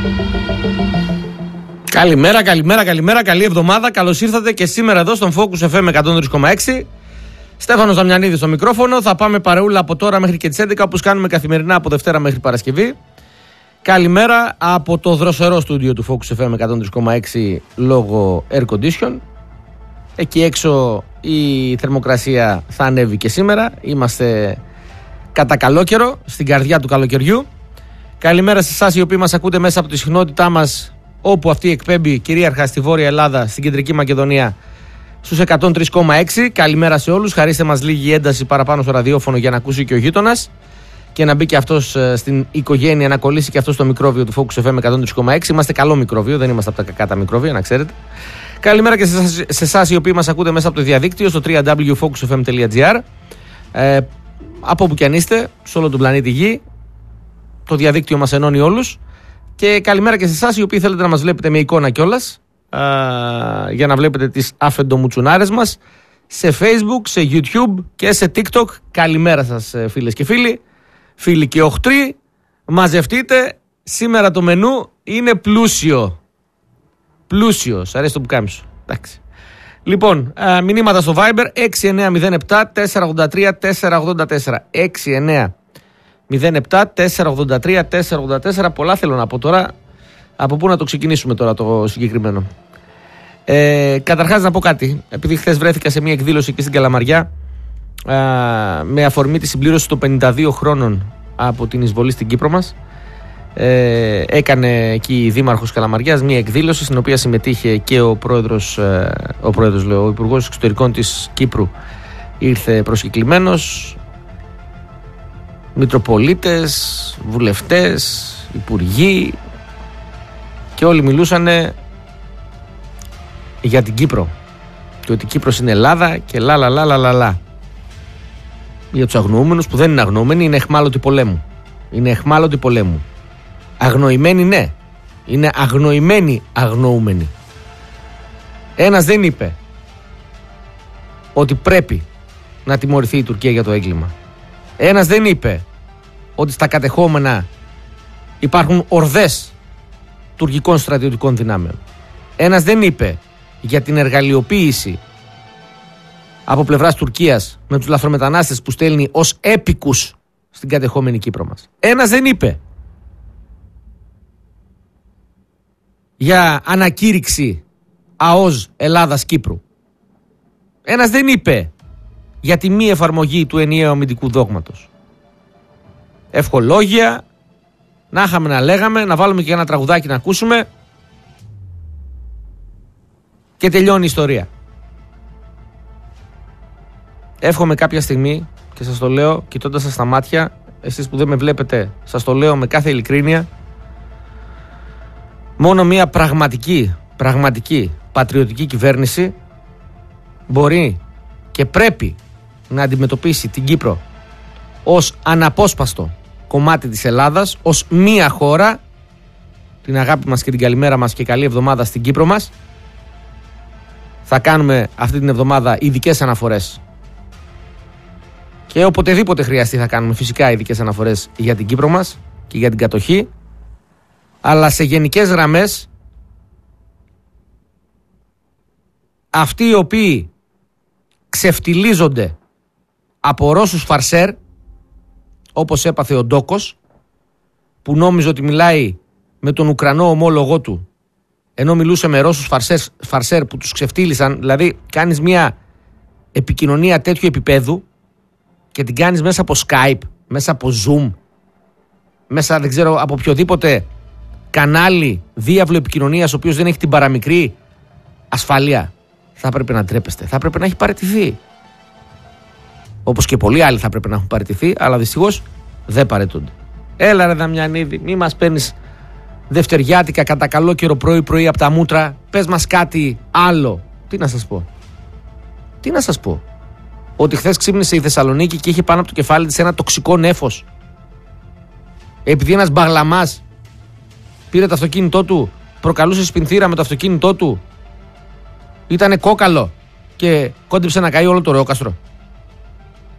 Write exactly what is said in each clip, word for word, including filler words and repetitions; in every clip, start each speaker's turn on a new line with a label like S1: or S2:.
S1: Καλημέρα, καλημέρα, καλημέρα, καλή εβδομάδα. Καλώς ήρθατε και σήμερα εδώ στον Focus εφ εμ εκατόν τρία κόμμα έξι. Στέφανος Δαμιανίδης στο μικρόφωνο. Θα πάμε παρεούλα από τώρα μέχρι και τις έντεκα, όπως κάνουμε καθημερινά από Δευτέρα μέχρι Παρασκευή. Καλημέρα από το δροσερό στούντιο του Focus εφ εμ εκατόν τρία κόμμα έξι λόγω air condition. Εκεί έξω η θερμοκρασία θα ανέβει και σήμερα. Είμαστε κατά καλό καιρό, στην καρδιά του καλοκαιριού. Καλημέρα σε εσάς οι οποίοι μας ακούτε μέσα από τη συχνότητά μας, όπου αυτή εκπέμπει κυρίαρχα στη Βόρεια Ελλάδα, στην Κεντρική Μακεδονία, στους εκατόν τρία κόμμα έξι. Καλημέρα σε όλους. Χαρίστε μας λίγη ένταση παραπάνω στο ραδιόφωνο για να ακούσει και ο γείτονας και να μπει και αυτός στην οικογένεια, να κολλήσει και αυτό το μικρόβιο του Focus εφ εμ εκατόν τρία κόμμα έξι. Είμαστε καλό μικρόβιο, δεν είμαστε από τα κακά τα μικρόβια, να ξέρετε. Καλημέρα και σε εσάς οι οποίοι μας ακούτε μέσα από το διαδίκτυο στο double-u double-u double-u τελεία focus f m τελεία g r. Ε, από όπου και αν είστε, σε όλο τον πλανήτη Γη. Το διαδίκτυο μας ενώνει όλους. Και καλημέρα και σε εσάς οι οποίοι θέλετε να μας βλέπετε με εικόνα κιόλας, α, για να βλέπετε τις αφεντομουτσουνάρες μας σε Facebook, σε YouTube και σε TikTok. Καλημέρα σας φίλες και φίλοι, φίλοι και οχτροί. Μαζευτείτε, σήμερα το μενού είναι πλούσιο. Πλούσιο, σ' αρέσει το πουκάμισο. Εντάξει. Λοιπόν, α, μηνύματα στο Viber έξι εννιά μηδέν επτά τέσσερα ογδόντα τρία τέσσερα ογδόντα τέσσερα. έξι εννιά μηδέν επτά τέσσερα ογδόντα τρία τέσσερα ογδόντα τέσσερα. Πολλά θέλω να πω τώρα. Από πού να το ξεκινήσουμε τώρα το συγκεκριμένο. Ε, καταρχάς να πω κάτι. Επειδή χθες βρέθηκα σε μια εκδήλωση εκεί στην Καλαμαριά, α, με αφορμή τη συμπλήρωση των πενήντα δύο χρόνων από την εισβολή στην Κύπρο μας, ε, έκανε εκεί η Δήμαρχος Καλαμαριάς μια εκδήλωση στην οποία συμμετείχε και ο πρόεδρος, ε, ο, πρόεδρος λέω, ο Υπουργός Εξωτερικών της Κύπρου ήρθε προσκεκλημένος, μητροπολίτες, βουλευτές, υπουργοί, και όλοι μιλούσανε για την Κύπρο και ότι η Κύπρος είναι Ελλάδα και λα λα λα λα λα. Για τους αγνοούμενους που δεν είναι αγνοούμενοι, είναι αιχμάλωτοι πολέμου. Είναι αιχμάλωτοι πολέμου. Αγνοημένοι ναι. Είναι αγνοημένοι αγνοούμενοι. Ένας δεν είπε ότι πρέπει να τιμωρηθεί η Τουρκία για το έγκλημα. Ένας δεν είπε ότι στα κατεχόμενα υπάρχουν ορδές τουρκικών στρατιωτικών δυνάμεων. Ένας δεν είπε για την εργαλειοποίηση από πλευράς Τουρκίας με τους λαθρομετανάστες που στέλνει ως έπικους στην κατεχόμενη Κύπρο μας. Ένας δεν είπε για ανακήρυξη ΑΟΣ Ελλάδας-Κύπρου. Ένας δεν είπε για τη μη εφαρμογή του ενιαίου αμυντικού δόγματος. Ευχολόγια, να είχαμε να λέγαμε, να βάλουμε και ένα τραγουδάκι να ακούσουμε και τελειώνει η ιστορία. Εύχομαι κάποια στιγμή, και σας το λέω κοιτώντας σας στα μάτια, εσείς που δεν με βλέπετε, σας το λέω με κάθε ειλικρίνεια, μόνο μια πραγματική, πραγματική πατριωτική κυβέρνηση μπορεί και πρέπει να αντιμετωπίσει την Κύπρο ως αναπόσπαστο κομμάτι της Ελλάδας, ως μία χώρα. Την αγάπη μας και την καλημέρα μας και καλή εβδομάδα στην Κύπρο μας. Θα κάνουμε αυτή την εβδομάδα ειδικές αναφορές και οποτεδήποτε χρειαστεί θα κάνουμε φυσικά ειδικές αναφορές για την Κύπρο μας και για την κατοχή, αλλά σε γενικές γραμμές αυτοί οι οποίοι ξεφτιλίζονται από Ρώσους φαρσέρ, όπως έπαθε ο Ντόκος, που νόμιζε ότι μιλάει με τον Ουκρανό ομόλογό του, ενώ μιλούσε με Ρώσους φαρσέρ, φαρσέρ που τους ξεφτύλισαν. Δηλαδή κάνεις μια επικοινωνία τέτοιου επίπεδου και την κάνεις μέσα από Skype, μέσα από Zoom, μέσα δεν ξέρω από οποιοδήποτε κανάλι διάβλο επικοινωνίας, ο οποίος δεν έχει την παραμικρή ασφαλεία. Θα έπρεπε να ντρέπεστε, θα έπρεπε να έχει παραιτηθεί. Όπως και πολλοί άλλοι θα έπρεπε να έχουν παραιτηθεί, αλλά δυστυχώς δεν παραιτούνται. Έλα ρε Δαμιανίδη, μη μας παίρνεις δευτεριάτικα κατά καλό καιρό πρωί-πρωί από τα μούτρα. Πες μας κάτι άλλο. Τι να σας πω. Τι να σας πω. Ότι χθες ξύπνησε η Θεσσαλονίκη και είχε πάνω από το κεφάλι της ένα τοξικό νέφος. Επειδή ένας μπαγλαμάς πήρε το αυτοκίνητό του, προκαλούσε σπινθήρα με το αυτοκίνητό του, ήτανε κόκαλο και κόντεψε να καεί όλο το ρεόκαστρο.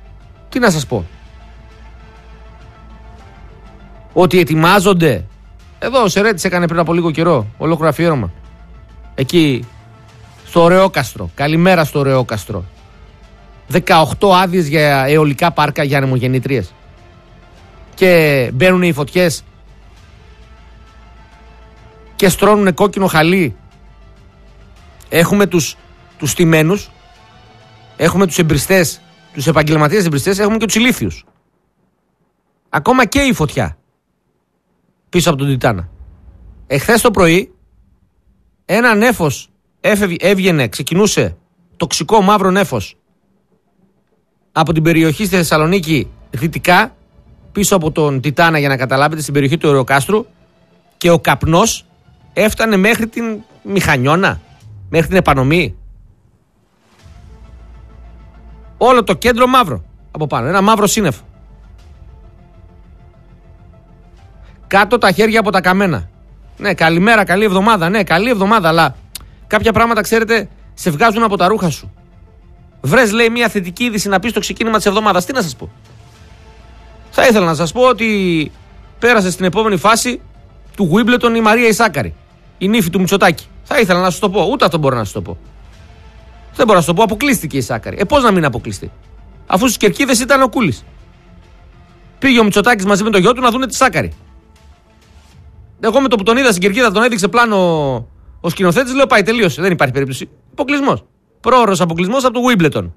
S1: Τι να σας πω. Ότι ετοιμάζονται Εδώ ο Σερέτης έκανε πριν από λίγο καιρό ολόκληρο αφιέρωμα. Εκεί στο Ωρεόκαστρο. Καλημέρα στο Ωρεόκαστρο. δεκαοκτώ άδειες για αιωλικά πάρκα για ανεμογεννήτριες. Και μπαίνουν οι φωτιές και στρώνουν κόκκινο χαλί. Έχουμε τους, τους στημένους, έχουμε τους εμπριστές, τους επαγγελματίες εμπριστές, έχουμε και τους ηλίθιους. Ακόμα και η φωτιά πίσω από τον Τιτάνα. Εχθές το πρωί ένα νέφος έβγαινε, ξεκινούσε τοξικό μαύρο νέφος από την περιοχή στη Θεσσαλονίκη δυτικά, πίσω από τον Τιτάνα, για να καταλάβετε, στην περιοχή του Ωρεοκάστρου, και ο καπνός έφτανε μέχρι την Μηχανιώνα, μέχρι την Επανομή. Όλο το κέντρο μαύρο από πάνω, ένα μαύρο σύννεφο. Κάτω τα χέρια από τα καμένα. Ναι, καλημέρα, καλή εβδομάδα. Ναι, καλή εβδομάδα, αλλά κάποια πράγματα, ξέρετε, σε βγάζουν από τα ρούχα σου. Βρες, λέει, μια θετική είδηση να πεις στο ξεκίνημα της εβδομάδας. Τι να σας πω. Θα ήθελα να σας πω ότι πέρασε στην επόμενη φάση του Wimbledon η Μαρία Ισάκαρη, η νύφη του Μητσοτάκη. Θα ήθελα να σας το πω. Ούτε αυτό μπορώ να σας το πω. Δεν μπορώ να σας το πω. Αποκλείστηκε η Ισάκαρη. Ε, πώς να μην αποκλειστεί, αφού στις κερκίδες ήταν ο Κούλης. Πήγε ο Μητσοτάκης μαζί με το γιο του να δούνε τη Σάκαρη. Εγώ με το που τον είδα στην κερκίδα, τον έδειξε πλάνο ο σκηνοθέτης, λέω πάει, τελείωσε. Δεν υπάρχει περίπτωση. Αποκλεισμός. Πρόωρος αποκλεισμός από το Wimbledon.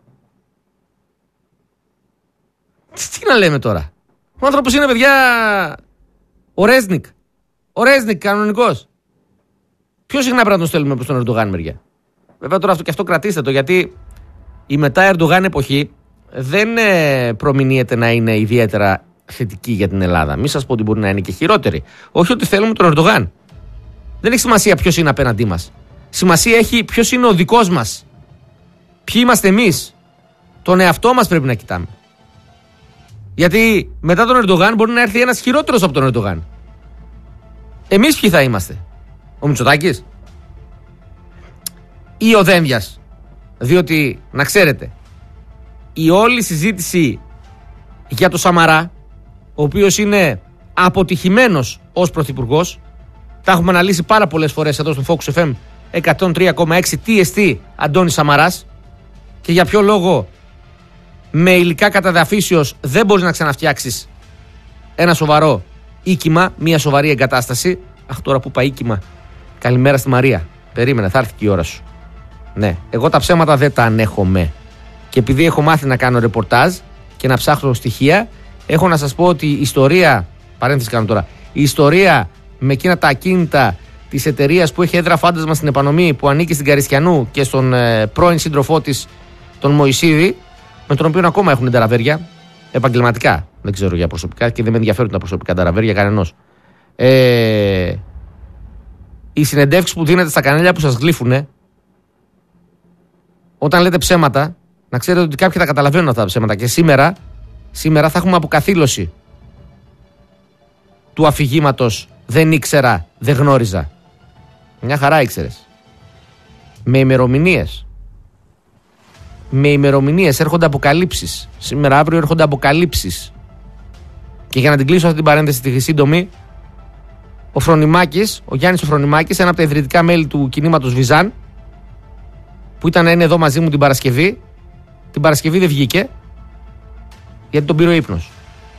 S1: Τι να λέμε τώρα. Ο άνθρωπος είναι, παιδιά, ο Ρέσνικ. Ο Ρέσνικ, κανονικός. Πιο συχνά πρέπει να τον στέλνουμε προς τον Ερντογάν μεριά. Βέβαια τώρα αυτό και αυτό κρατήστε το, γιατί η μετά Ερντογάν εποχή δεν ε, προμηνύεται να είναι ιδιαίτερα θετική για την Ελλάδα. Μην σας πω ότι μπορεί να είναι και χειρότερη. Όχι ότι θέλουμε τον Ερντογάν. Δεν έχει σημασία ποιος είναι απέναντί μας. Σημασία έχει ποιος είναι ο δικός μας. Ποιοι είμαστε εμείς. Τον εαυτό μας πρέπει να κοιτάμε. Γιατί μετά τον Ερντογάν μπορεί να έρθει ένας χειρότερος από τον Ερντογάν. Εμείς ποιοι θα είμαστε. Ο Μητσοτάκης ή ο Δένδιας. Διότι, να ξέρετε, η όλη συζήτηση για το Σαμαρά, ο οποίος είναι αποτυχημένος ως πρωθυπουργός, τα έχουμε αναλύσει πάρα πολλές φορές εδώ στο Focus εφ εμ εκατόν τρία κόμμα έξι, τι εστί Αντώνης Σαμαράς και για ποιο λόγο με υλικά καταδαφίσεως δεν μπορείς να ξαναφτιάξεις ένα σοβαρό οίκημα, μια σοβαρή εγκατάσταση. Αχ, τώρα που είπα οίκημα, καλημέρα στη Μαρία. Περίμενε, θα έρθει και η ώρα σου. Ναι, εγώ τα ψέματα δεν τα ανέχομαι. Και επειδή έχω μάθει να κάνω ρεπορτάζ και να ψάχνω στοιχεία, έχω να σας πω ότι η ιστορία, παρένθεση κάνω τώρα, η ιστορία με εκείνα τα ακίνητα της εταιρείας που έχει έδρα φάντασμα στην Επανομή, που ανήκει στην Καριστιανού και στον ε, πρώην σύντροφό της, τον Μωυσίδη, με τον οποίο ακόμα έχουν ταραβέρια, επαγγελματικά. Δεν ξέρω για προσωπικά και δεν με ενδιαφέρουν τα προσωπικά ταραβέρια κανενός. Ε, οι συνεντεύξεις που δίνετε στα κανάλια που σας γλύφουνε, όταν λέτε ψέματα, να ξέρετε ότι κάποιοι τα καταλαβαίνουν αυτά τα ψέματα. Και σήμερα, σήμερα θα έχουμε αποκαθήλωση του αφηγήματος «Δεν ήξερα, δεν γνώριζα». Μια χαρά ήξερες. Με ημερομηνίες. Με ημερομηνίες έρχονται αποκαλύψεις. Σήμερα, αύριο έρχονται αποκαλύψεις. Και για να την κλείσω αυτή την παρένθεση τη σύντομη, ο Φρονιμάκης, ο Γιάννης ο Φρονιμάκης, ένα από τα ιδρυτικά μέλη του κινήματος Βιζάν, που ήταν να είναι εδώ μαζί μου την Παρασκευή, την Παρασκευή δεν βγήκε, γιατί τον πήρε ο ύπνος.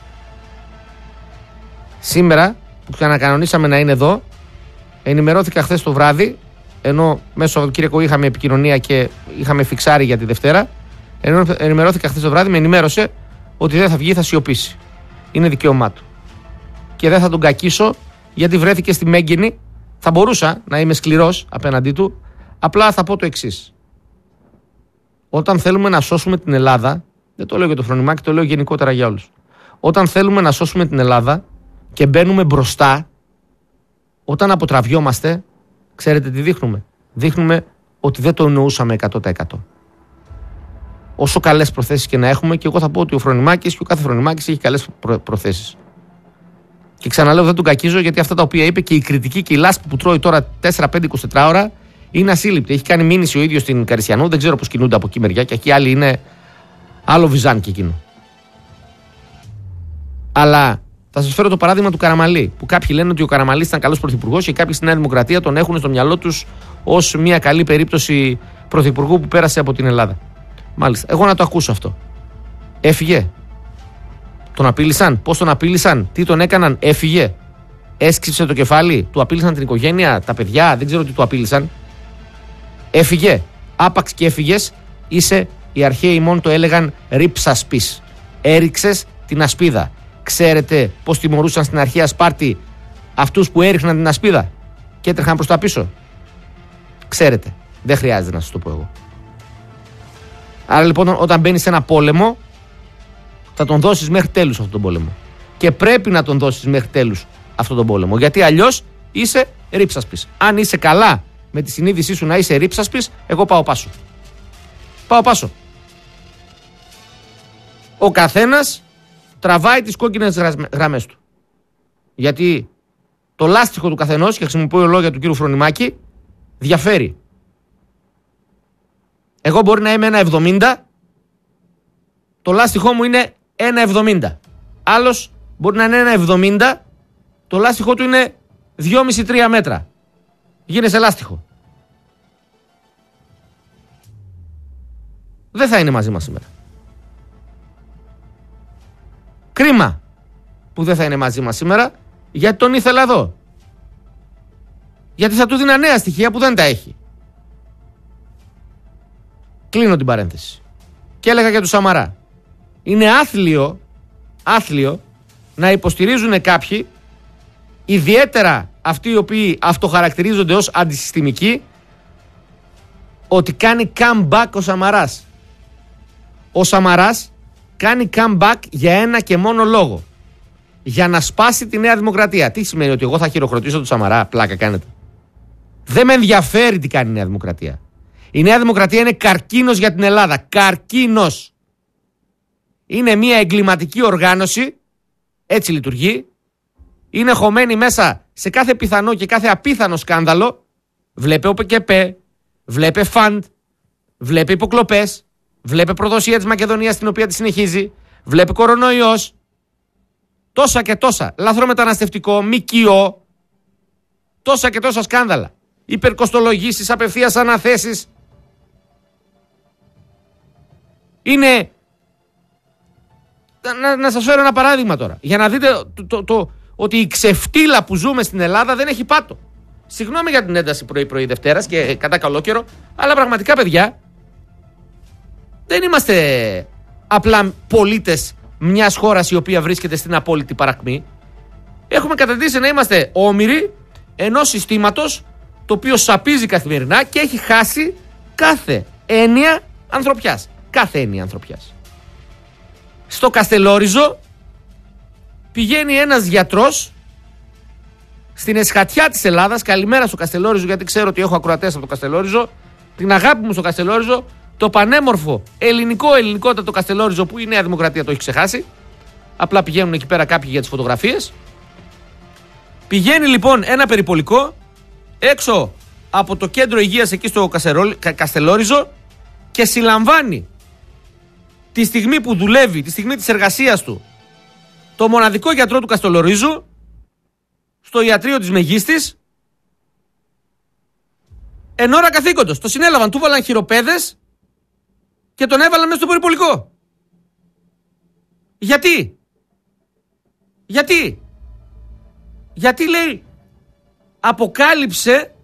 S1: Σήμερα, που ξανακανονίσαμε να είναι εδώ, ενημερώθηκα χθες το βράδυ, ενώ μέσω Σαββατοκύριακο είχαμε επικοινωνία και είχαμε φιξάρει για τη Δευτέρα, ενώ ενημερώθηκα χθες το βράδυ, με ενημέρωσε ότι δεν θα βγει, θα σιωπήσει. Είναι δικαίωμά του. Και δεν θα τον κακίσω, γιατί βρέθηκε στη Μέγγινη. Θα μπορούσα να είμαι σκληρός απέναντί του, απλά θα πω το εξής. Όταν θέλουμε να σώσουμε την Ελλάδα, δεν το λέω για το Φρονιμάκη, το λέω γενικότερα για όλους. Όταν θέλουμε να σώσουμε την Ελλάδα και μπαίνουμε μπροστά, όταν αποτραβιόμαστε, ξέρετε τι δείχνουμε. Δείχνουμε ότι δεν το εννοούσαμε εκατό τοις εκατό. Όσο καλές προθέσεις και να έχουμε, και εγώ θα πω ότι ο Φρονιμάκης και ο κάθε Φρονιμάκης έχει καλές προ- προθέσεις. Και ξαναλέω, δεν τον κακίζω, γιατί αυτά τα οποία είπε και η κριτική και η λάσπη που τρώει τώρα τέσσερα πέντε είκοσι τέσσερα ώρα είναι ασύλληπτη. Έχει κάνει μήνυση ο ίδιος στην Καριστιανού, δεν ξέρω πώς κινούνται από εκεί μεριά, και εκεί άλλοι είναι άλλο Βιζάν και εκείνο. Αλλά Θα σας φέρω το παράδειγμα του Καραμανλή. Που κάποιοι λένε ότι ο Καραμανλής ήταν καλός πρωθυπουργός και κάποιοι στη Νέα Δημοκρατία τον έχουν στο μυαλό τους ως μια καλή περίπτωση πρωθυπουργού που πέρασε από την Ελλάδα. Μάλιστα. Εγώ να το ακούσω αυτό. Έφυγε. Τον απείλησαν. Πώς τον απείλησαν. Τι τον έκαναν. Έφυγε. Έσκυψε το κεφάλι. Του απείλησαν την οικογένεια, τα παιδιά. Δεν ξέρω τι του απείλησαν. Έφυγε. Άπαξ και έφυγες. Είσαι, οι αρχαίοι μόνο το έλεγαν, ρίψας πις. Έριξες την ασπίδα. Ξέρετε πώς τιμωρούσαν στην αρχαία Σπάρτη αυτούς που έριχναν την ασπίδα και έτρεχαν προς τα πίσω. Ξέρετε. Δεν χρειάζεται να σας το πω εγώ. Άρα λοιπόν, όταν μπαίνεις σε ένα πόλεμο, θα τον δώσεις μέχρι τέλους αυτόν τον πόλεμο. Και πρέπει να τον δώσεις μέχρι τέλους αυτόν τον πόλεμο. Γιατί αλλιώς είσαι ρίψασπης. Αν είσαι καλά με τη συνείδησή σου να είσαι ρίψασπης, εγώ πάω πάσο. Πάω πάσο. Ο καθένας τραβάει τις κόκκινες γραμμές του. Γιατί το λάστιχο του καθενός, και χρησιμοποιώ λόγια του κύριου Φρονιμάκη, διαφέρει. Εγώ μπορεί να είμαι ένα εβδομήντα, το λάστιχό μου είναι ένα εβδομήντα. Άλλος μπορεί να είναι ένα εβδομήντα, το λάστιχό του είναι δυόμισι τρία μέτρα. Γίνεσαι λάστιχο. Δεν θα είναι μαζί μας σήμερα. Κρίμα που δεν θα είναι μαζί μας σήμερα, γιατί τον ήθελα εδώ. Γιατί θα του δίνα νέα στοιχεία που δεν τα έχει. Κλείνω την παρένθεση. Και έλεγα για του Σαμαρά. Είναι άθλιο, άθλιο να υποστηρίζουν κάποιοι, ιδιαίτερα αυτοί οι οποίοι αυτοχαρακτηρίζονται ως αντισυστημικοί, ότι κάνει comeback ο Σαμαράς. Ο Σαμαράς κάνει comeback για ένα και μόνο λόγο. Για να σπάσει τη Νέα Δημοκρατία. Τι σημαίνει, ότι εγώ θα χειροκροτήσω τον Σαμαρά? Πλάκα κάνετε. Δεν με ενδιαφέρει τι κάνει η Νέα Δημοκρατία. Η Νέα Δημοκρατία είναι καρκίνος για την Ελλάδα. Καρκίνος. Είναι μια εγκληματική οργάνωση. Έτσι λειτουργεί. Είναι χωμένη μέσα σε κάθε πιθανό και κάθε απίθανο σκάνδαλο. Βλέπε ΟΠΚΠ, βλέπε φαντ, βλέπε υποκλοπές, βλέπε προδοσία της Μακεδονίας την οποία τη συνεχίζει, βλέπε κορονοϊός, τόσα και τόσα, λαθρομεταναστευτικό, ΜΚΟ, τόσα και τόσα σκάνδαλα, υπερκοστολογήσεις, απευθείας αναθέσεις. Είναι... Να, να σας φέρω ένα παράδειγμα τώρα, για να δείτε το, το, το, ότι η ξεφτύλα που ζούμε στην Ελλάδα δεν έχει πάτο. Συγγνώμη για την ένταση πρωί-πρωί Δευτέρας και κατά καλό καιρό, αλλά πραγματικά, παιδιά, δεν είμαστε απλά πολίτες μιας χώρας η οποία βρίσκεται στην απόλυτη παρακμή. Έχουμε καταντήσει να είμαστε όμηροι ενός συστήματος το οποίο σαπίζει καθημερινά και έχει χάσει κάθε έννοια ανθρωπιάς. Κάθε έννοια ανθρωπιάς. Στο Καστελόριζο πηγαίνει ένας γιατρός στην εσχατιά της Ελλάδας. Καλημέρα στο Καστελόριζο, γιατί ξέρω ότι έχω ακροατές από το Καστελόριζο. Την αγάπη μου στο Καστελόριζο. Το πανέμορφο ελληνικό ελληνικότατο Καστελόριζο που η Νέα Δημοκρατία το έχει ξεχάσει. Απλά πηγαίνουν εκεί πέρα κάποιοι για τις φωτογραφίες. Πηγαίνει λοιπόν ένα περιπολικό έξω από το κέντρο υγείας εκεί στο Καστελόριζο και συλλαμβάνει τη στιγμή που δουλεύει, τη στιγμή της εργασίας του, το μοναδικό γιατρό του Καστελορίζου στο ιατρείο της Μεγίστης, εν ώρα καθήκοντος. Το συνέλαβαν, του βάλαν χειροπέδες και τον έβαλαν μέσα στο περιπολικό. Γιατί? Γιατί? Γιατί, λέει, αποκάλυψε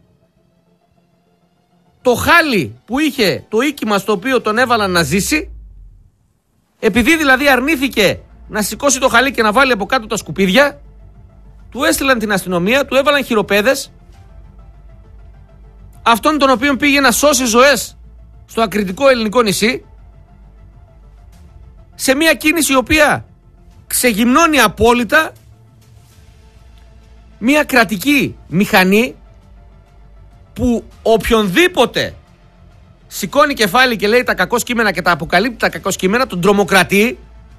S1: το χάλι που είχε το οίκημα στο οποίο τον έβαλαν να ζήσει, επειδή δηλαδή αρνήθηκε να σηκώσει το χαλί και να βάλει από κάτω τα σκουπίδια, του έστειλαν την αστυνομία, του έβαλαν χειροπέδες, αυτόν τον οποίον πήγε να σώσει ζωές στο ακριτικό ελληνικό νησί, σε μια κίνηση η οποία ξεγυμνώνει απόλυτα μια κρατική μηχανή που οποιονδήποτε σηκώνει κεφάλι και λέει τα κακό κείμενα και τα αποκαλύπτει τα κακό κείμενα, τον τρομοκρατεί,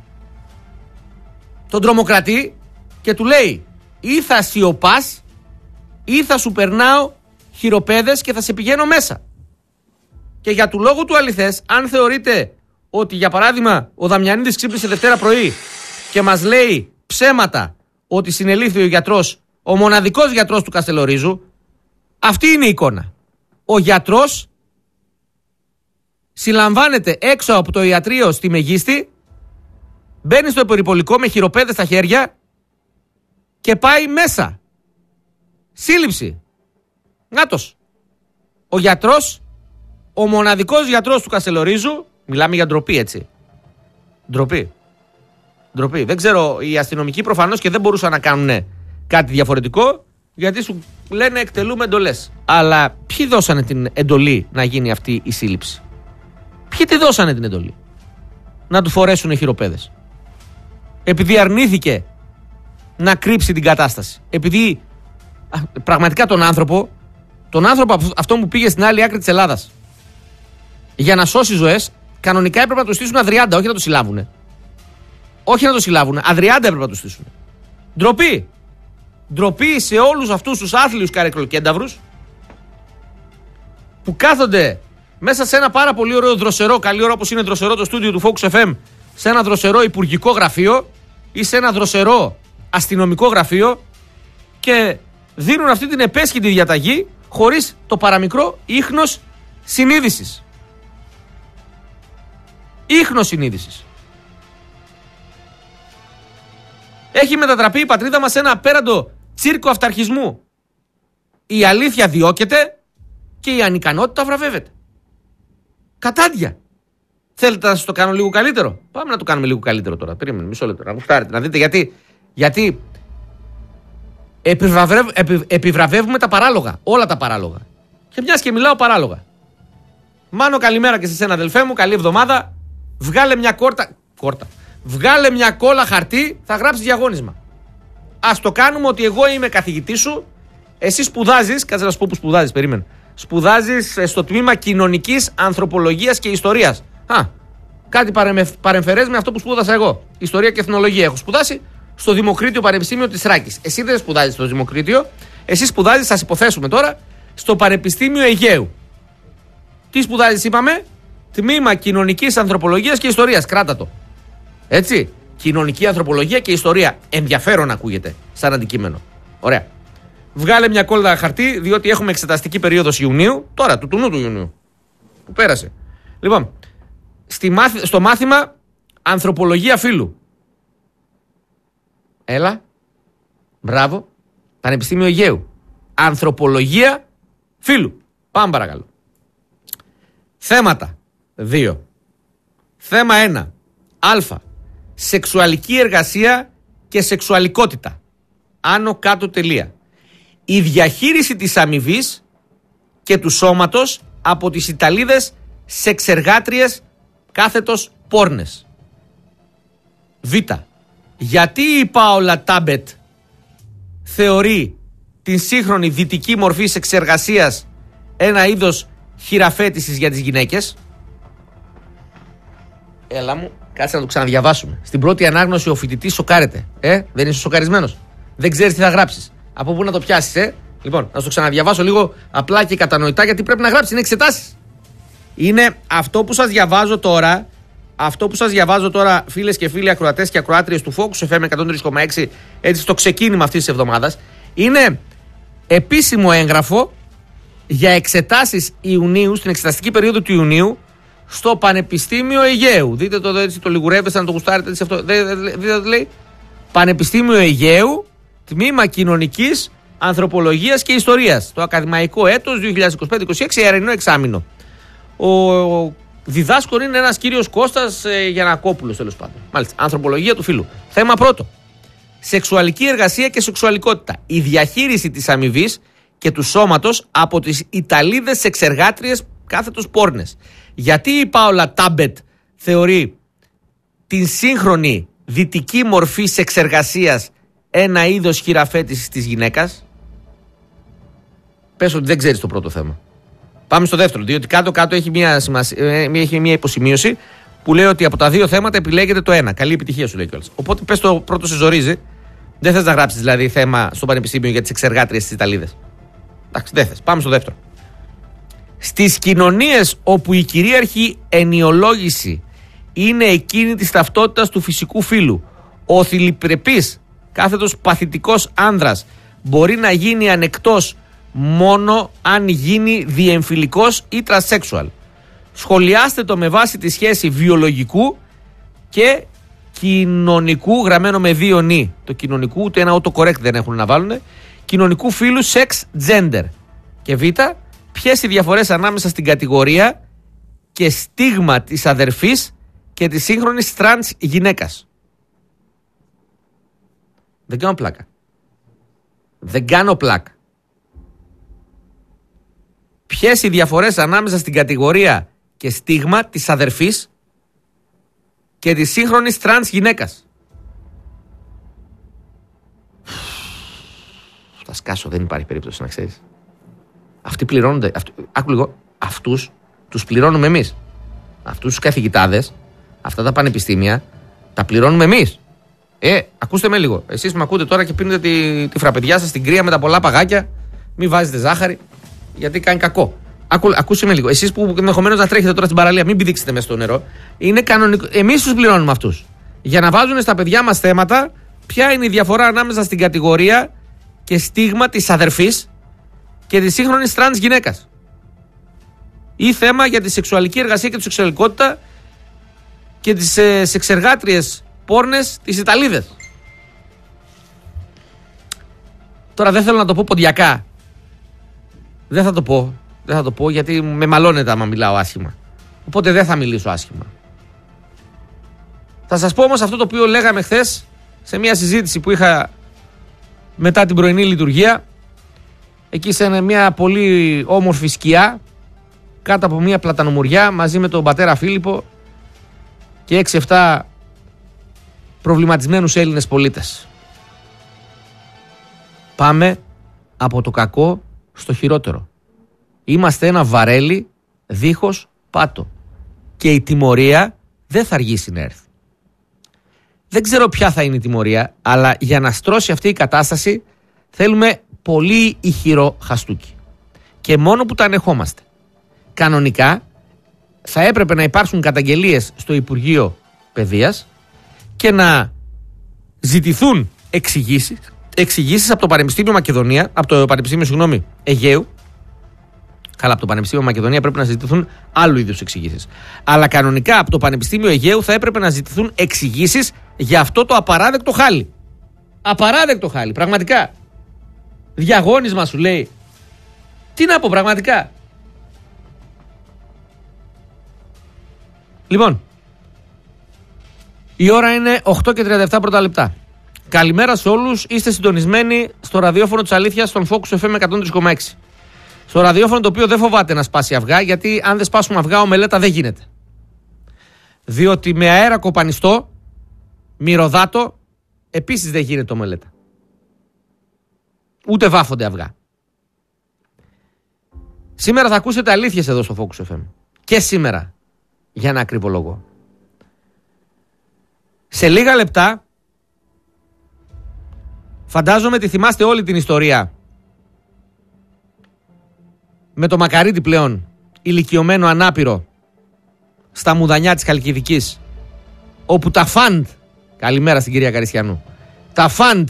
S1: τον τρομοκρατεί και του λέει ή θα σιωπάς ή θα σου περνάω χειροπέδες και θα σε πηγαίνω μέσα. Και για του λόγου του αληθές, αν θεωρείτε ότι για παράδειγμα ο Δαμιανίδης ξύπνησε Δευτέρα πρωί και μας λέει ψέματα ότι συνελήφθη ο γιατρός, ο μοναδικός γιατρός του Καστελορίζου. Αυτή είναι η εικόνα. Ο γιατρός συλλαμβάνεται έξω από το ιατρείο στη Μεγίστη, μπαίνει στο περιπολικό με χειροπέδες στα χέρια και πάει μέσα. Σύλληψη. Νάτος. Ο γιατρός, ο μοναδικός γιατρός του Καστελορίζου, μιλάμε για ντροπή, έτσι. Ντροπή. Ντροπή. Δεν ξέρω, οι αστυνομικοί προφανώς και δεν μπορούσαν να κάνουν κάτι διαφορετικό, γιατί σου λένε εκτελούμε εντολές. Αλλά ποιοι δώσανε την εντολή να γίνει αυτή η σύλληψη? Ποιοι τη δώσανε την εντολή να του φορέσουν χειροπέδες? Επειδή αρνήθηκε να κρύψει την κατάσταση. Επειδή α, πραγματικά τον άνθρωπο, τον άνθρωπο αυτό που πήγε στην άλλη άκρη της Ελλάδας για να σώσει ζωές, κανονικά έπρεπε να του στήσουν αδριάντα, όχι να το συλλάβουνε. Όχι να το συλλάβουνε, αδριάντα έπρεπε να του στήσουν. Ντροπή. Ντροπή σε όλους αυτούς τους άθλιους καρεκλοκένταυρους που κάθονται μέσα σε ένα πάρα πολύ ωραίο δροσερό, καλή ώρα όπως είναι δροσερό το στούντιο του Focus εφ εμ, σε ένα δροσερό υπουργικό γραφείο ή σε ένα δροσερό αστυνομικό γραφείο και δίνουν αυτή την επέσχυντη διαταγή χωρίς το παραμικρό ίχνος συνείδησης. Ίχνος συνείδησης. Έχει μετατραπεί η πατρίδα μας σε ένα απέραντο τσίρκο αυταρχισμού. Η αλήθεια διώκεται και η ανικανότητα βραβεύεται. Κατάντια. Θέλετε να σας το κάνω λίγο καλύτερο? Πάμε να το κάνουμε λίγο καλύτερο τώρα. Περίμενε μισό λεπτό. Να γουστάρετε, να δείτε γιατί, γιατί επιβραβεύ, επι, επιβραβεύουμε τα παράλογα. Όλα τα παράλογα. Και μιας και μιλάω παράλογα. Μάνο, καλημέρα και σε σένα, αδελφέ μου. Καλή εβδομάδα. Βγάλε μια κόρτα. Κόρτα. Βγάλε μια κόλλα χαρτί, θα γράψεις διαγώνισμα. Ας το κάνουμε ότι εγώ είμαι καθηγητής σου, εσύ σπουδάζεις, κάτσε να σου πω που σπουδάζεις, περίμενε. Σπουδάζεις στο τμήμα κοινωνικής ανθρωπολογίας και ιστορίας. Α, κάτι παρεμφερές με αυτό που σπούδασα εγώ. Ιστορία και εθνολογία έχω σπουδάσει στο Δημοκρίτιο Πανεπιστήμιο της Θράκης. Εσύ δεν σπουδάζεις στο Δημοκρίτιο, εσύ σπουδάζεις, θα υποθέσουμε τώρα, στο Πανεπιστήμιο Αιγαίου. Τι σπουδάζεις, είπαμε? Τμήμα κοινωνικής ανθρωπολογίας και ιστορίας. Κράτα το. Έτσι. Κοινωνική ανθρωπολογία και ιστορία. Ενδιαφέρον ακούγεται σαν αντικείμενο. Ωραία. Βγάλε μια κόλλα χαρτί, διότι έχουμε εξεταστική περίοδος Ιουνίου. Τώρα, του τουνού του Ιουνίου. Που πέρασε. Λοιπόν, στη μάθη, στο μάθημα Ανθρωπολογία Φύλου. Έλα. Μπράβο. Πανεπιστήμιο Αιγαίου. Ανθρωπολογία Φύλου. Πάμε παρακαλώ. Θέματα. Δύο. Θέμα ένα. Α. Σεξουαλική εργασία και σεξουαλικότητα. Άνω κάτω τελεία. Η διαχείριση της αμοιβής και του σώματος από τις Ιταλίδες σεξεργάτριες κάθετος πόρνες. Β. Γιατί η Πάολα Τάμπετ θεωρεί την σύγχρονη δυτική μορφή σεξεργασίας ένα είδος χειραφέτησης για τις γυναίκες? Έλα μου, κάτσε να το ξαναδιαβάσουμε. Στην πρώτη ανάγνωση ο φοιτητής σοκάρεται. Ε, δεν είσαι σοκαρισμένος? Δεν ξέρεις τι θα γράψεις. Από πού να το πιάσεις, ε? Λοιπόν, να σου το ξαναδιαβάσω λίγο απλά και κατανοητά, γιατί πρέπει να γράψεις. Είναι εξετάσεις. Είναι αυτό που σας διαβάζω τώρα. Αυτό που σας διαβάζω τώρα, φίλες και φίλοι ακροατές και ακροάτριες του Focus εφ εμ εκατόν τρία κόμμα έξι, έτσι στο ξεκίνημα αυτής της εβδομάδας, είναι επίσημο έγγραφο για εξετάσεις Ιουνίου, στην εξεταστική περίοδο του Ιουνίου, στο Πανεπιστήμιο Αιγαίου. Δείτε το, έτσι το λιγουρεύεστε να το γουστάρετε. Έτσι αυτό. Δείτε το λέει. Πανεπιστήμιο Αιγαίου, τμήμα κοινωνικής ανθρωπολογίας και ιστορίας. Το ακαδημαϊκό έτος δύο χιλιάδες είκοσι πέντε είκοσι έξι, ερεινό εξάμηνο. Ο διδάσκων είναι ένας κύριος Κώστας ε, Γιαννακόπουλος, τέλος πάντων. Μάλιστα. Ανθρωπολογία του φύλου. Θέμα πρώτο. Σεξουαλική εργασία και σεξουαλικότητα. Η διαχείριση της αμοιβής και του σώματος από τις Ιταλίδες σεξεργάτριες κάθετος πόρνες. Γιατί η Πάολα Τάμπετ θεωρεί την σύγχρονη δυτική μορφή σεξεργασίας ένα είδος χειραφέτησης της γυναίκας? Πες ότι δεν ξέρεις το πρώτο θέμα. Πάμε στο δεύτερο, διότι κάτω-κάτω έχει μια, σημασία, έχει μια υποσημείωση που λέει ότι από τα δύο θέματα επιλέγεται το ένα. Καλή επιτυχία, σου λέει κιόλας. Οπότε πες το πρώτο σε ζορίζει. Δεν θες να γράψεις δηλαδή θέμα στο Πανεπιστήμιο για τις εξεργάτριες της Ιταλίδες. Εντάξει, δεν θες. Πάμε στο δεύτερο. Στις κοινωνίες όπου η κυρίαρχη ενιολόγηση είναι εκείνη της ταυτότητας του φυσικού φύλου, ο θηλυπρεπής κάθετος παθητικός άνδρας μπορεί να γίνει ανεκτός μόνο αν γίνει διεμφυλικός ή τρασσέξουαλ. Σχολιάστε το με βάση τη σχέση βιολογικού και κοινωνικού, γραμμένο με δύο νη. Το κοινωνικού, ούτε ένα autocorrect δεν έχουν να βάλουν. Κοινωνικού φύλου, sex, gender. Και β, ποιες οι διαφορές ανάμεσα στην κατηγορία και στίγμα της αδερφής και της σύγχρονης τρανς γυναίκας. Δεν κάνω πλάκα. Δεν κάνω πλάκα. Ποιες οι διαφορές ανάμεσα στην κατηγορία και στίγμα της αδερφής και της σύγχρονης τρανς γυναίκας. Θα σκάσω, δεν υπάρχει περίπτωση να ξέρεις. Αυτοί πληρώνονται. Αυτού, άκου λίγο, αυτούς τους πληρώνουμε εμείς. Αυτούς τους καθηγητάδες, αυτά τα πανεπιστήμια, τα πληρώνουμε εμείς. Ε, ακούστε με λίγο. Εσείς με ακούτε τώρα και πίνετε τη, τη φραπεδιά σας στην κρύα με τα πολλά παγάκια. Μην βάζετε ζάχαρη, γιατί κάνει κακό. Ακού, ακούστε με λίγο. Εσείς που ενδεχομένως να τρέχετε τώρα στην παραλία, μην πηδήξετε μέσα στο νερό. Είναι κανονικό. Εμείς τους πληρώνουμε αυτούς. Για να βάζουν στα παιδιά μας θέματα, ποια είναι η διαφορά ανάμεσα στην κατηγορία και στίγμα της αδερφής και της σύγχρονης τρανς γυναίκας. Ή θέμα για τη σεξουαλική εργασία και τη σεξουαλικότητα και τις ε, σεξεργάτριες πόρνες της Ιταλίδες. Τώρα δεν θέλω να το πω ποντιακά. Δεν θα το πω. Δεν θα το πω γιατί με μαλώνεται άμα μιλάω άσχημα. Οπότε δεν θα μιλήσω άσχημα. Θα σας πω όμως αυτό το οποίο λέγαμε χθες σε μια συζήτηση που είχα μετά την πρωινή λειτουργία. Εκεί σε μια πολύ όμορφη σκιά κάτω από μια πλατανομουριά μαζί με τον πατέρα Φίλιππο και έξι εφτά προβληματισμένους Έλληνες πολίτες. Πάμε από το κακό στο χειρότερο. Είμαστε ένα βαρέλι δίχως πάτο και η τιμωρία δεν θα αργήσει να έρθει. Δεν ξέρω ποια θα είναι η τιμωρία, αλλά για να στρώσει αυτή η κατάσταση θέλουμε πολύ ηχηρό χαστούκι. Και μόνο που τα ανεχόμαστε. Κανονικά θα έπρεπε να υπάρξουν καταγγελίες στο Υπουργείο Παιδείας και να ζητηθούν εξηγήσεις, εξηγήσεις από το Πανεπιστήμιο Μακεδονία, από το Πανεπιστήμιο συγγνώμη, Αιγαίου. Καλά, από το Πανεπιστήμιο Μακεδονία πρέπει να ζητηθούν άλλου είδους εξηγήσεις. Αλλά κανονικά από το Πανεπιστήμιο Αιγαίου θα έπρεπε να ζητηθούν εξηγήσεις για αυτό το απαράδεκτο χάλι. Απαράδεκτο χάλι, πραγματικά. Διαγώνισμα σου λέει. Τι να πω, πραγματικά. Λοιπόν, η ώρα είναι οκτώ και τριάντα επτά πρώτα λεπτά. Καλημέρα σε όλους. Είστε συντονισμένοι στο ραδιόφωνο της αλήθειας, στον Focus εφ εμ εκατόν τρία κόμμα έξι. Στο ραδιόφωνο το οποίο δεν φοβάται να σπάσει αυγά, γιατί αν δεν σπάσουμε αυγά, ομελέτα δεν γίνεται. Διότι με αέρα κοπανιστό, μυρωδάτο, επίσης δεν γίνεται ομελέτα. Ούτε βάφονται αυγά. Σήμερα θα ακούσετε αλήθειες εδώ στο Focus εφ εμ. Και σήμερα, για ένα ακριβολογώ. Σε λίγα λεπτά, φαντάζομαι τη θυμάστε όλη την ιστορία με το Μακαρίτη πλέον ηλικιωμένο ανάπηρο στα μουδανιά της Χαλκιδικής, όπου τα φαντ, καλημέρα στην κυρία Καριστιανού, τα φαντ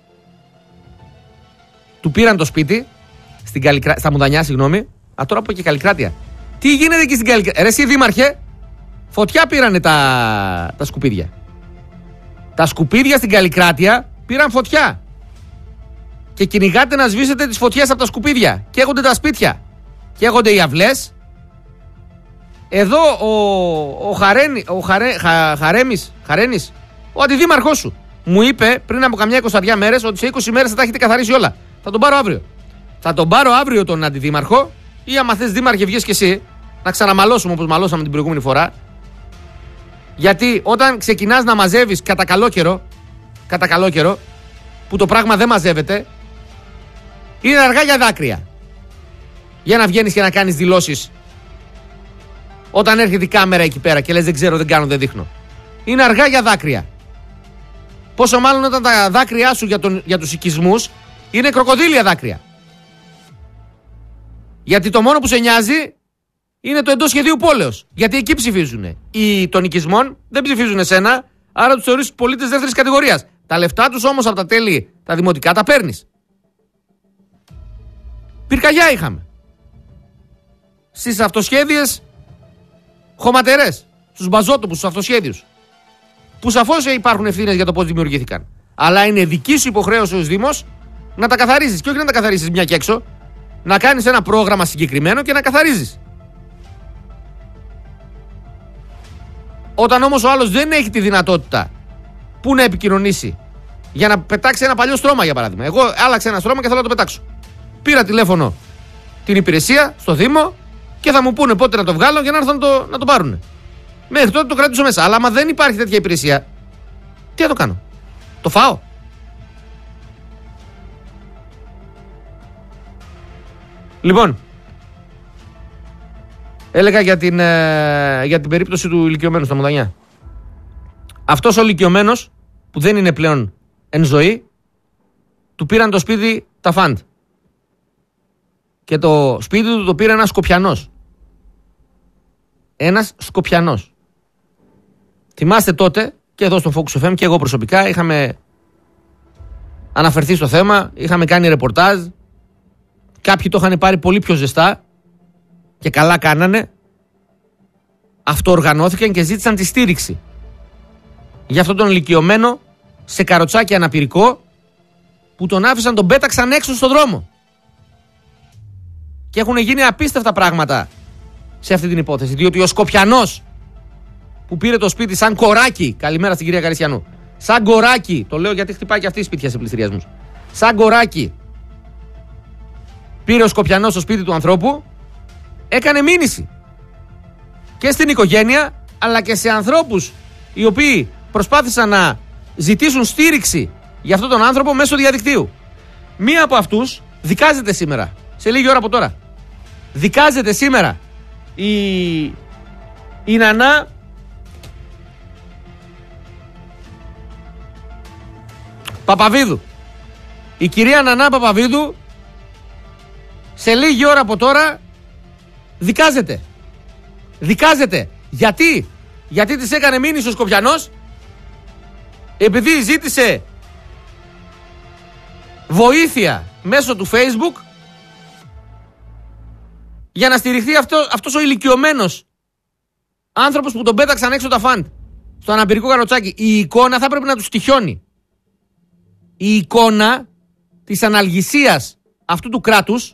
S1: του πήραν το σπίτι στην Καλλικρά... στα μουδανιά, συγγνώμη. Α, τώρα πω και Καλλικράτεια. Τι γίνεται εκεί στην Καλλικράτεια? Ρε εσύ δήμαρχε, φωτιά πήρανε τα... τα σκουπίδια. Τα σκουπίδια στην Καλλικράτεια πήραν φωτιά. Και κυνηγάτε να σβήσετε τις φωτιές από τα σκουπίδια. Καίγονται τα σπίτια. Καίγονται οι αυλές. Εδώ ο, ο, Χαρένη, ο Χαρέ, Χα, Χαρέμης, Χαρένης, ο αντιδήμαρχός σου, μου είπε πριν από καμιά εικοσαριά μέρες ότι σε είκοσι μέρες θα τα έχετε καθαρίσει όλα. Θα τον πάρω αύριο. Θα τον πάρω αύριο τον αντιδήμαρχο, ή άμα θες δήμαρχε βγες και εσύ, να ξαναμαλώσουμε όπως μαλώσαμε την προηγούμενη φορά. Γιατί όταν ξεκινάς να μαζεύεις κατά καλό καιρό, κατά καλό καιρό, που το πράγμα δεν μαζεύεται, είναι αργά για δάκρυα. Για να βγαίνεις και να κάνεις δηλώσεις όταν έρχεται η κάμερα εκεί πέρα και λες δεν ξέρω, δεν κάνω, δεν δείχνω. Είναι αργά για δάκρυα. Πόσο μάλλον όταν τα δάκρυά σου για, τον, για τους οικισμούς είναι κροκοδίλια δάκρυα. Γιατί το μόνο που σε νοιάζει είναι το εντός σχεδίου πόλεως. Γιατί εκεί ψηφίζουν. Οι των οικισμών δεν ψηφίζουν εσένα, άρα τους θεωρείς πολίτες δεύτερης κατηγορίας. Τα λεφτά τους όμως από τα τέλη τα δημοτικά τα παίρνεις. Πυρκαγιά είχαμε. Στις αυτοσχέδιες χωματερές, στους μπαζότοπους, στους αυτοσχέδιους. Που σαφώς υπάρχουν ευθύνες για το πώς δημιουργήθηκαν. Αλλά είναι δική σου υποχρέωση ως Δήμος να τα καθαρίζεις. Και όχι να τα καθαρίσεις μια και έξω. Να κάνεις ένα πρόγραμμα συγκεκριμένο και να καθαρίζεις. Όταν όμως ο άλλος δεν έχει τη δυνατότητα που να επικοινωνήσει για να πετάξει ένα παλιό στρώμα, για παράδειγμα. Εγώ άλλαξα ένα στρώμα και θέλω να το πετάξω. Πήρα τηλέφωνο την υπηρεσία στο Δήμο και θα μου πούνε πότε να το βγάλω για να έρθουν να το, να το πάρουν. Μέχρι τότε το κρατήσω μέσα. Αλλά άμα δεν υπάρχει τέτοια υπηρεσία, τι θα το κάνω? Το φάω? Λοιπόν, έλεγα για την, ε, για την περίπτωση του ηλικιωμένου στα Μουδανιά. Αυτός ο ηλικιωμένος που δεν είναι πλέον εν ζωή, του πήραν το σπίτι τα φαντ. Και το σπίτι του το πήρε ένας Σκοπιανός. Ένας Σκοπιανός. Θυμάστε τότε, και εδώ στο Focus εφ εμ και εγώ προσωπικά, είχαμε αναφερθεί στο θέμα, είχαμε κάνει ρεπορτάζ. Κάποιοι το είχαν πάρει πολύ πιο ζεστά και καλά κάνανε. Αυτοοργανώθηκαν και ζήτησαν τη στήριξη για αυτόν τον ηλικιωμένο σε καροτσάκι αναπηρικό που τον άφησαν, τον πέταξαν έξω στον δρόμο. Και έχουν γίνει απίστευτα πράγματα σε αυτή την υπόθεση. Διότι ο Σκοπιανός που πήρε το σπίτι σαν κοράκι, καλημέρα στην κυρία Καρισιανού, σαν κοράκι, το λέω γιατί χτυπάει και αυτή η σπίτια σε πληστηριασμούς, σαν κοράκι πήρε ο Σκοπιανός στο σπίτι του ανθρώπου, έκανε μήνυση και στην οικογένεια αλλά και σε ανθρώπους οι οποίοι προσπάθησαν να ζητήσουν στήριξη για αυτόν τον άνθρωπο μέσω διαδικτύου. Μία από αυτούς δικάζεται σήμερα, σε λίγη ώρα από τώρα. Δικάζεται σήμερα η, η Νανά Παπαβίδου. Η κυρία Νανά Παπαβίδου σε λίγη ώρα από τώρα δικάζεται. Δικάζεται. Γιατί? Γιατί της έκανε μήνυση ο Σκοπιανός, επειδή ζήτησε βοήθεια μέσω του Facebook για να στηριχθεί αυτό, αυτός ο ηλικιωμένος άνθρωπος που τον πέταξαν έξω τα φαντ στο αναπηρικό καροτσάκι. Η εικόνα θα πρέπει να του στοιχιώνει. Η εικόνα της αναλγησίας αυτού του κράτους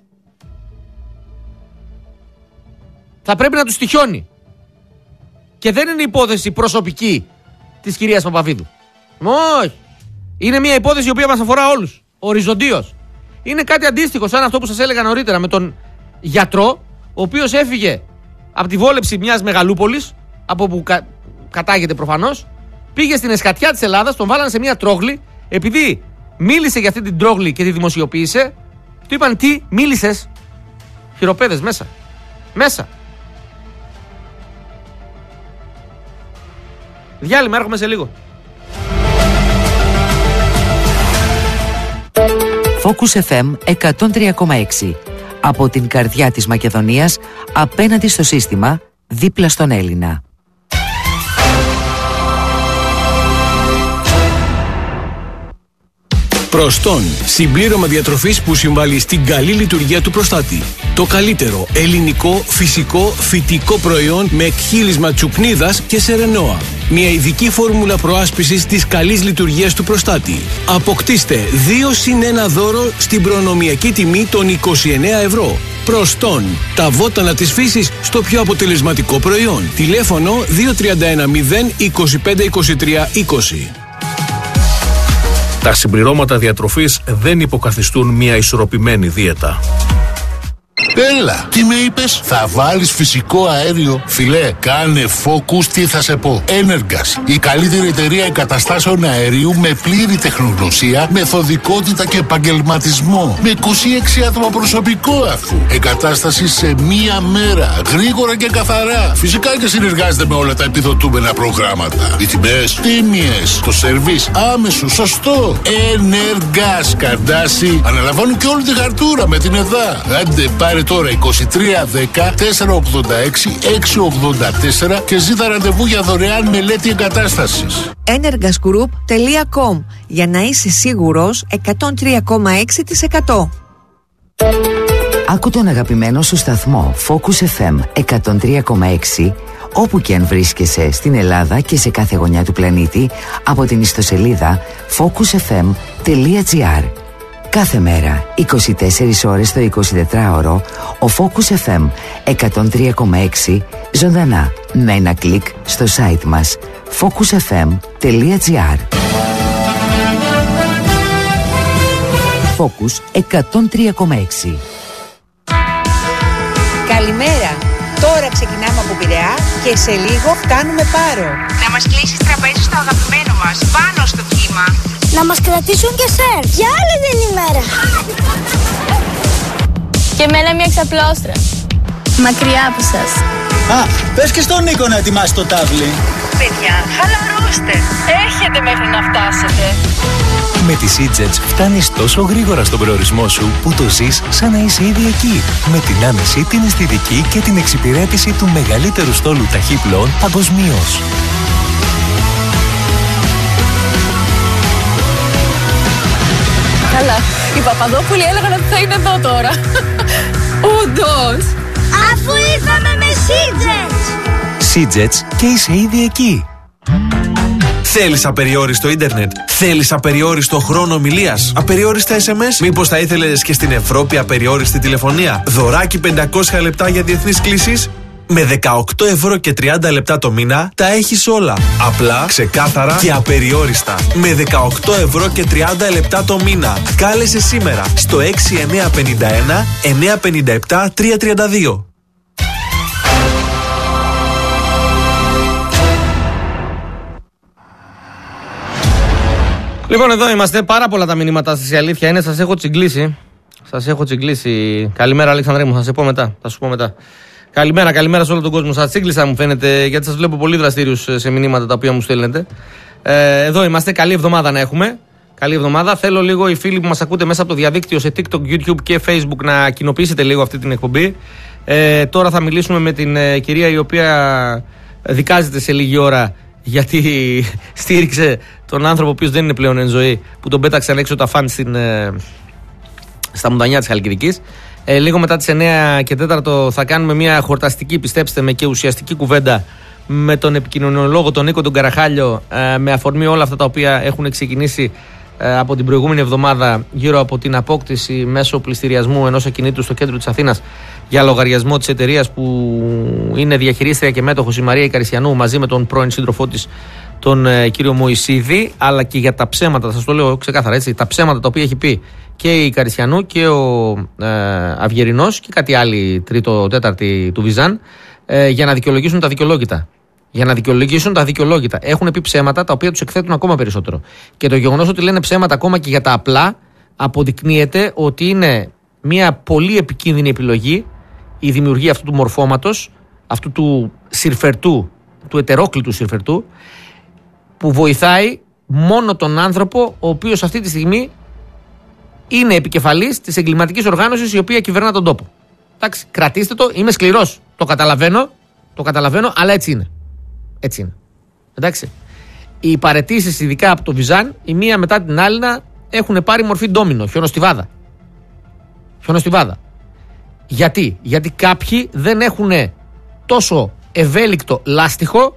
S1: θα πρέπει να του στοιχιώνει. Και δεν είναι υπόθεση προσωπική της κυρίας Παπαβίδου. Όχι. Είναι μια υπόθεση η οποία μας αφορά όλους. Οριζοντίως. Είναι κάτι αντίστοιχο σαν αυτό που σας έλεγα νωρίτερα με τον γιατρό, ο οποίος έφυγε από τη βόλεψη μιας μεγαλούπολης, από που κα... κατάγεται προφανώς, πήγε στην εσχατιά της Ελλάδας, τον βάλανε σε μια τρόγλη, επειδή μίλησε για αυτή την τρόγλη και τη δημοσιοποίησε, του είπαν τι, μίλησες? Χειροπέδες μέσα. Μέσα. Διάλειμμα, έρχομαι σε λίγο.
S2: Focus εφ εμ εκατόν τρία κόμμα έξι. Από την καρδιά της Μακεδονίας, απέναντι στο σύστημα, δίπλα στον Έλληνα.
S3: Προστών. Συμπλήρωμα διατροφής που συμβάλλει στην καλή λειτουργία του προστάτη. Το καλύτερο ελληνικό, φυσικό, φυτικό προϊόν με εκχύλισμα τσουπνίδας και σερενόα. Μια ειδική φόρμουλα προάσπισης της καλής λειτουργίας του προστάτη. Αποκτήστε δύο συν ένα δώρο στην προνομιακή τιμή των είκοσι εννέα ευρώ. Προστών. Τα βότανα της φύσης στο πιο αποτελεσματικό προϊόν. Τηλέφωνο δύο τρία ένα μηδέν είκοσι πέντε είκοσι τρία είκοσι.
S4: Τα συμπληρώματα διατροφής δεν υποκαθιστούν μια ισορροπημένη δίαιτα.
S5: Έλα, τι με είπες? Θα βάλεις φυσικό αέριο? Φιλέ, κάνε focus, τι θα σε πω. Energas, η καλύτερη εταιρεία εγκαταστάσεων αερίου με πλήρη τεχνογνωσία, μεθοδικότητα και επαγγελματισμό. Με είκοσι έξι άτομα προσωπικό αφού. Εγκατάσταση σε μία μέρα. Γρήγορα και καθαρά. Φυσικά και συνεργάζεται με όλα τα επιδοτούμενα προγράμματα. Οι τιμές τίμιες. Το σερβίς άμεσο, σωστό. Energas, Καρντάσι. Αναλαμβάνουν και όλη τη χαρτούρα με την ΕΔΑ. Άντε, πάρε Κάλε τώρα είκοσι τρία δέκα τετρακόσια ογδόντα έξι εξακόσια ογδόντα τέσσερα και ζήτα ραντεβού για δωρεάν μελέτη εγκατάστασης.
S6: energas group τελεία com για να είσαι σίγουρος εκατόν τρία κόμμα έξι τοις εκατό.
S2: Άκου τον αγαπημένο σου σταθμό Focus εφ εμ εκατόν τρία κόμμα έξι όπου και αν βρίσκεσαι στην Ελλάδα και σε κάθε γωνιά του πλανήτη από την ιστοσελίδα focus f m τελεία g r. Κάθε μέρα, είκοσι τέσσερις ώρες το εικοσιτετράωρο, ο Focus εφ εμ εκατόν τρία κόμμα έξι ζωντανά με ένα κλικ στο site μας focus f m τελεία g r. Focus εκατόν τρία κόμμα έξι.
S6: Καλημέρα. Τώρα ξεκινάμε από Πειραιά και σε λίγο φτάνουμε Πάρο.
S7: Να μας κλείσεις τραπέζι στο αγαπημένο μας, πάνω στο κύμα.
S8: Να μας κρατήσουν και σερφ. Για άλλη την ημέρα.
S9: Και εμένα μια ξαπλώστρα. Μακριά από σας.
S10: Α, πες και στον Νίκο να ετοιμάσει το τάβλι.
S7: Παιδιά, χαλαρώστε. Έχετε μέχρι να φτάσετε.
S11: Με τη SeaJets φτάνεις τόσο γρήγορα στον προορισμό σου που το ζεις σαν να είσαι ήδη εκεί. Με την άνεση, την αισθητική και την εξυπηρέτηση του μεγαλύτερου στόλου ταχύπλοων παγκοσμίως.
S9: Καλά, οι Παπαδόπουλοι έλεγαν ότι θα είναι εδώ τώρα. Όντως.
S8: Αφού ήρθαμε με SeaJets.
S11: SeaJets και είσαι ήδη εκεί.
S12: Θέλεις απεριόριστο ίντερνετ? Θέλεις απεριόριστο χρόνο ομιλίας? Απεριόριστα ες εμ ες? Μήπως θα ήθελες και στην Ευρώπη απεριόριστη τηλεφωνία? Δωράκι πεντακόσια λεπτά για διεθνείς κλήσεις? Με δεκαοκτώ ευρώ και τριάντα λεπτά το μήνα τα έχεις όλα. Απλά, ξεκάθαρα και απεριόριστα. Με δεκαοκτώ ευρώ και τριάντα λεπτά το μήνα. Κάλεσε σήμερα στο έξι εννιά πέντε ένα εννιά πέντε επτά τρία τρία δύο.
S1: Λοιπόν, εδώ είμαστε. Πάρα πολλά τα μηνύματα σας, η αλήθεια είναι. Σας έχω τσιγκλίσει. Σας έχω τσιγκλίσει. Καλημέρα, Αλέξανδρέ μου. Θα σε πω μετά. Θα σου πω μετά. Καλημέρα, καλημέρα σε όλο τον κόσμο. Σας τσίγκλισα, μου φαίνεται, γιατί σας βλέπω πολύ δραστήριους σε μηνύματα τα οποία μου στέλνετε. Ε, εδώ είμαστε. Καλή εβδομάδα να έχουμε. Καλή εβδομάδα. Θέλω λίγο οι φίλοι που μας ακούτε μέσα από το διαδίκτυο σε TikTok, YouTube και Facebook να κοινοποιήσετε λίγο αυτή την εκπομπή. Ε, τώρα θα μιλήσουμε με την ε, κυρία η οποία δικάζεται σε λίγη ώρα γιατί στήριξε τον άνθρωπο ο οποίος δεν είναι πλέον εν ζωή, που τον πέταξαν έξω τα φαν στην, ε, στα μουντανιά της Χαλκιδικής. Ε, λίγο μετά τις εννιά και τέσσερα θα κάνουμε μια χορταστική, πιστέψτε με, και ουσιαστική κουβέντα με τον επικοινωνιολόγο τον Νίκο τον Καραχάλιο, ε, με αφορμή όλα αυτά τα οποία έχουν ξεκινήσει ε, από την προηγούμενη εβδομάδα γύρω από την απόκτηση μέσω πληστηριασμού ενός ακινήτου στο κέντρο της Αθήνας για λογαριασμό της εταιρείας που είναι διαχειρίστρια και μέτοχος η Μαρία Ικαρισιανού μαζί με τον πρώην σύντροφό της τον ε, κύριο Μωυσίδη, αλλά και για τα ψέματα, θα σας το λέω ξεκάθαρα έτσι, τα ψέματα τα οποία έχει πει και η Ικαρισιανού και ο ε, Αυγερινός και κάτι άλλοι τρίτο τέταρτη του Βιζάν, ε, για να δικαιολογήσουν τα δικαιολόγητα. Για να δικαιολογήσουν τα δικαιολόγητα. Έχουν πει ψέματα τα οποία τους εκθέτουν ακόμα περισσότερο. Και το γεγονός ότι λένε ψέματα ακόμα και για τα απλά αποδεικνύεται ότι είναι μια πολύ επικίνδυνη επιλογή η δημιουργία αυτού του μορφώματος, αυτού του συρφερτού, του ετερόκλητου συρφερτού, που βοηθάει μόνο τον άνθρωπο ο οποίος αυτή τη στιγμή είναι επικεφαλής της εγκληματικής οργάνωσης η οποία κυβερνά τον τόπο. Εντάξει, κρατήστε το, είμαι σκληρός. Το καταλαβαίνω, το καταλαβαίνω, αλλά έτσι είναι. Έτσι είναι. Εντάξει. Οι παραιτήσεις, ειδικά από το Βιζάν, η μία μετά την άλλη έχουν πάρει μορφή ντόμινο, χιονοστιβάδα. Χιονοστιβάδα. Γιατί? Γιατί κάποιοι δεν έχουν τόσο ευέλικτο λάστιχο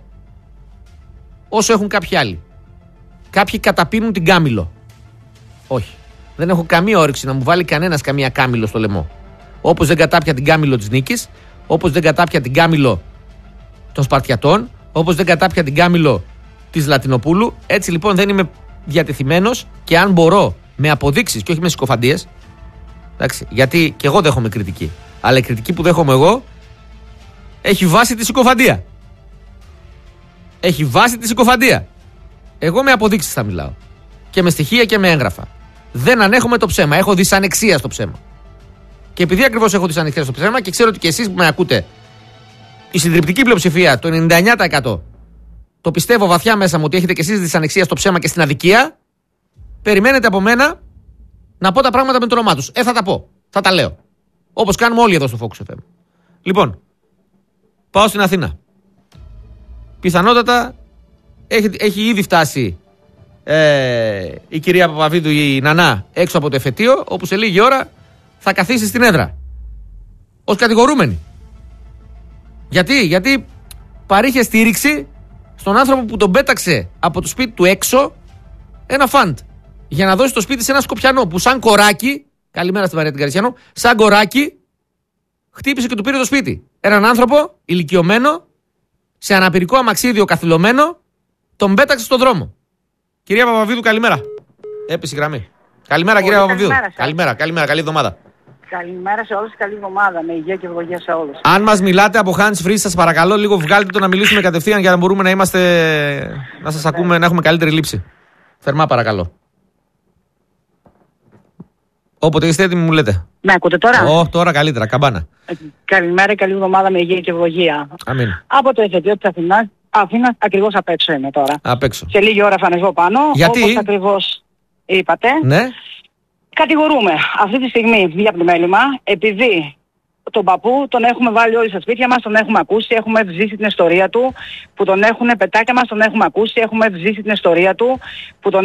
S1: όσο έχουν κάποιοι άλλοι. Κάποιοι καταπίνουν την κάμιλο. Όχι. Δεν έχω καμία όρεξη να μου βάλει κανένας καμία κάμιλο στο λαιμό. Όπως δεν κατάπια την κάμιλο της Νίκης, όπως δεν κατάπια την κάμιλο των Σπαρτιατών, όπως δεν κατάπια την κάμιλο της Λατινοπούλου. Έτσι λοιπόν δεν είμαι διατεθειμένος, και αν μπορώ με αποδείξεις και όχι με συκοφαντίες, εντάξει, γιατί και εγώ δέχομαι κριτική, αλλά η κριτική που δέχομαι εγώ έχει βάση τη συκοφαντία. Έχει βάση τη συκοφαντία. Εγώ με αποδείξεις θα μιλάω. Και με στοιχεία και με έγγραφα. Δεν ανέχομαι το ψέμα. Έχω δυσανεξία στο ψέμα. Και επειδή ακριβώς έχω δυσανεξία στο ψέμα και ξέρω ότι και εσείς που με ακούτε, η συντριπτική πλειοψηφία, το ενενήντα εννιά τοις εκατό, το πιστεύω βαθιά μέσα μου ότι έχετε και εσείς δυσανεξία στο ψέμα και στην αδικία, περιμένετε από μένα να πω τα πράγματα με το όνομά τους. Ε, θα τα πω. Θα τα λέω. Όπως κάνουμε όλοι εδώ στο Focus εφ εμ. Λοιπόν, πάω στην Αθήνα. Πιθανότατα έχει, έχει ήδη φτάσει ε, η κυρία Παπαβίδου, η Νανά, έξω από το εφετείο, όπου σε λίγη ώρα θα καθίσει στην έδρα. Ως κατηγορούμενη. Γιατί, γιατί παρήχε στήριξη στον άνθρωπο που τον πέταξε από το σπίτι του έξω ένα φαντ. Για να δώσει το σπίτι σε ένα Σκοπιανό που σαν κοράκι, καλημέρα στην Μαρία την Καρισιανό, σαν κοράκι χτύπησε και του πήρε το σπίτι. Έναν άνθρωπο ηλικιωμένο, σε αναπηρικό αμαξίδιο καθυλωμένο, τον πέταξε στον δρόμο. Κυρία Παπαβίδου, καλημέρα. Έπεισε η γραμμή. Καλημέρα, κυρία Παπαβίδου. Καλημέρα, καλημέρα, καλή εβδομάδα.
S13: Καλημέρα σε όλους, καλή εβδομάδα. Με υγεία και ευλογία σε όλους.
S1: Αν μας μιλάτε από hands free, σας παρακαλώ, λίγο βγάλτε το να μιλήσουμε κατευθείαν για να μπορούμε να είμαστε. Να σας ακούμε, να έχουμε καλύτερη λήψη. Θερμά, παρακαλώ. Όποτε είστε έτοιμοι, μου λέτε.
S13: Με ακούτε τώρα?
S1: Ω, τώρα καλύτερα, καμπάνα.
S13: Ε, καλημέρα, καλή εβδομάδα με υγεία και ευλογία.
S1: Αμήν.
S13: Από το εφετείο της Αθηνάς, Αθήνας, ακριβώς απ' έξω είμαι τώρα.
S1: Απ' έξω.
S13: Σε λίγη ώρα θα ανεβώ πάνω.
S1: Γιατί?
S13: Όπως ακριβώς είπατε.
S1: Ναι.
S13: Κατηγορούμε αυτή τη στιγμή για πλημέλημα, επειδή τον παππού τον έχουμε βάλει όλοι στα σπίτια μας, τον έχουμε ακούσει, έχουμε ζήσει την ιστορία του, που τον έχουν πετάκια μας, τον έχουμε ακούσει, έχουμε ζήσει την ιστορία του, που τον